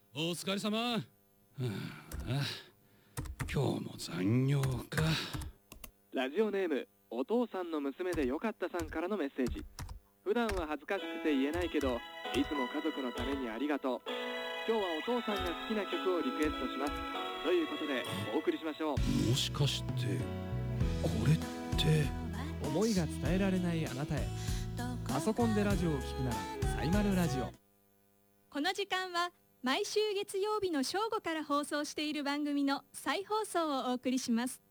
お疲れ様。はあ、今日も残業か。 ラジオネームお父さんの娘でよかったさんからのメッセージ。普段は恥ずかしくて言えないけど、いつも家族のためにありがとう。今日はお父さんが好きな曲をリクエストします。ということでお送りしましょう。 もしかしてこれって思いが伝えられないあなたへ。パソコンでラジオを聞くならサイマルラジオ。 この時間は毎週月曜日の正午から放送している番組の再放送をお送りします。